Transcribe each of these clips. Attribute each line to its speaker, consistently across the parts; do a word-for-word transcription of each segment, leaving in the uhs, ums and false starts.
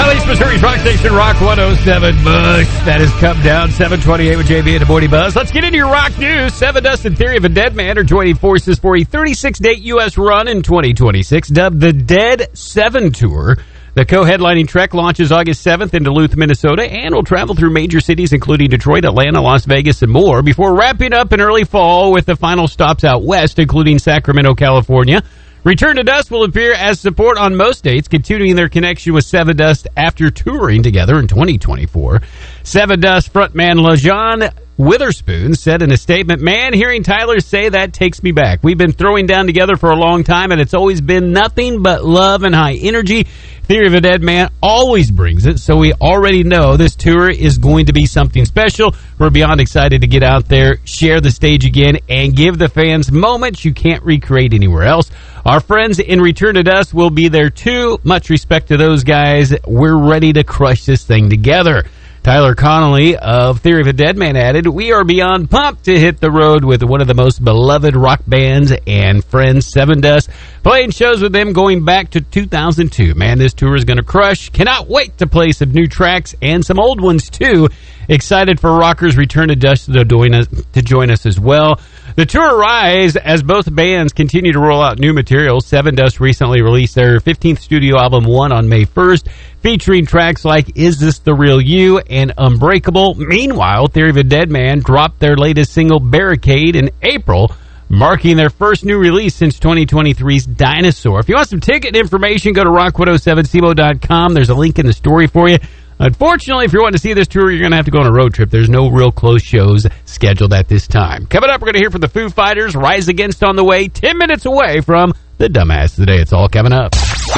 Speaker 1: Southeast Missouri's Rock Station, Rock one oh seven. Bush. That has come down. seven twenty-eight with J B and the Morning Buzz. Let's get into your rock news. Seven Dust and Theory of a Dead Man are joining forces for a thirty-six date U S run in twenty twenty-six, dubbed the Dead seven Tour. The co-headlining trek launches August seventh in Duluth, Minnesota, and will travel through major cities including Detroit, Atlanta, Las Vegas, and more, before wrapping up in early fall with the final stops out west, including Sacramento, California. Return to Dust will appear as support on most dates, continuing their connection with Seven Dust after touring together in twenty twenty-four. Seven Dust frontman LaJohn Witherspoon said in a statement, "Man, hearing Tyler say that takes me back. We've been throwing down together for a long time, and it's always been nothing but love and high energy. Theory of a Dead Man always brings it, so we already know this tour is going to be something special. We're beyond excited to get out there, share the stage again, and give the fans moments you can't recreate anywhere else. Our friends in Return to Dust will be there too. Much respect to those guys. We're ready to crush this thing together." Tyler Connolly of Theory of a Dead Man added, "We are beyond pumped to hit the road with one of the most beloved rock bands and friends, Seven Dust, playing shows with them going back to two thousand two. Man, this tour is going to crush. Cannot wait to play some new tracks and some old ones too. Excited for rockers Return to Dust to join us, to join us as well." The tour arrives as both bands continue to roll out new material. Seven Dust recently released their fifteenth studio album, One, on May first, featuring tracks like Is This the Real You and Unbreakable. Meanwhile, Theory of a Dead Man dropped their latest single, Barricade, in April, marking their first new release since twenty twenty-three's Dinosaur. If you want some ticket information, go to rock one oh seven C M O dot com. There's a link in the story for you. Unfortunately, if you're wanting to see this tour, you're going to have to go on a road trip. There's no real close shows scheduled at this time. Coming up, we're going to hear from the Foo Fighters, Rise Against on the way, ten minutes away from the Dumbass of the Day. It's all coming up.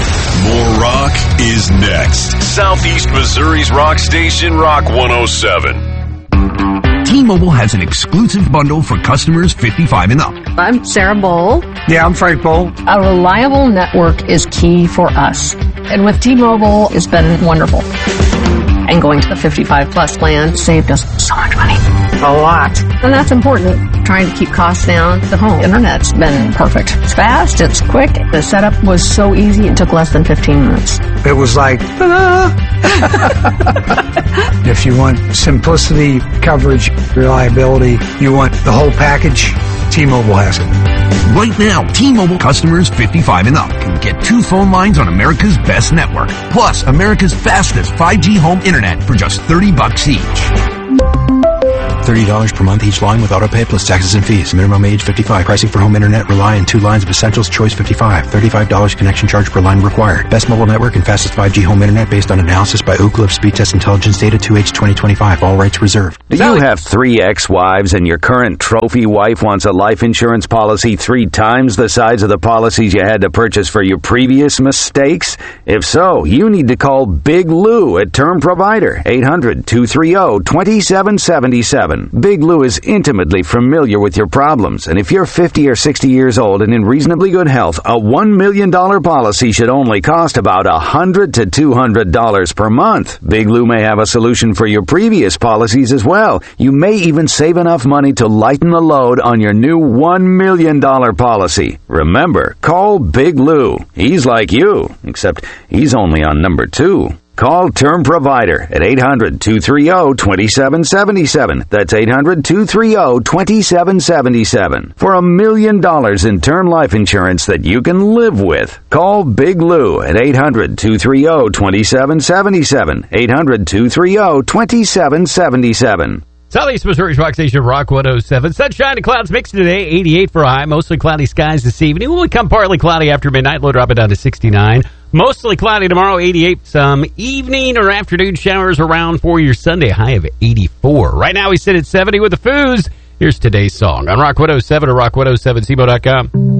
Speaker 2: More rock is next. Southeast Missouri's Rock Station, Rock one oh seven.
Speaker 3: T-Mobile has an exclusive bundle for customers fifty-five and up.
Speaker 4: I'm Sarah Bowl.
Speaker 5: Yeah, I'm Frank Bowl.
Speaker 4: A reliable network is key for us. And with T-Mobile, it's been wonderful. And going to the fifty-five plus plan saved us so much money.
Speaker 5: A lot.
Speaker 4: And that's important. Trying to keep costs down. The home internet's been perfect. It's fast, it's quick. The setup was so easy, it took less than fifteen minutes.
Speaker 5: It was like, ta-da! If you want simplicity, coverage, reliability, you want the whole package, T-Mobile has it.
Speaker 3: Right now, T-Mobile customers fifty-five and up can get two phone lines on America's best network, plus America's fastest five G home internet for just thirty bucks each.
Speaker 6: thirty dollars per month each line with autopay plus taxes and fees. Minimum age fifty-five. Pricing for home internet rely on two lines of Essentials Choice fifty-five. thirty-five dollars connection charge per line required. Best mobile network and fastest five G home internet based on analysis by Oak Cliff Speed Test Intelligence Data two H twenty twenty-five. All rights reserved.
Speaker 7: Do you have three ex-wives and your current trophy wife wants a life insurance policy three times the size of the policies you had to purchase for your previous mistakes? If so, you need to call Big Lou at Term Provider, eight hundred, two three zero, two seven seven seven. Big Lou is intimately familiar with your problems, and if you're fifty or sixty years old and in reasonably good health, a one million dollars policy should only cost about one hundred to two hundred dollars per month. Big Lou may have a solution for your previous policies as well. You may even save enough money to lighten the load on your new one million dollars policy. Remember, call Big Lou. He's like you, except he's only on number two. Call Term Provider at eight hundred, two three zero, two seven seven seven. That's eight hundred, two three zero, two seven seven seven. For a million dollars in term life insurance that you can live with. Call Big Lou at eight hundred, two three zero, two seven seven seven. eight hundred, two three zero, two seven seven seven.
Speaker 1: Southeast Missouri's Rock Station, Rock one oh seven. Sunshine and clouds mixed today, eighty-eight for a high. Mostly cloudy skies this evening. Will become partly cloudy after midnight. Low dropping down to sixty-nine. Mostly cloudy tomorrow, eighty-eight. Some evening or afternoon showers around for your Sunday, high of eighty-four. Right now we sit at seventy with the Foos. Here's today's song on Rock one oh seven or rock one oh seven C M O dot com.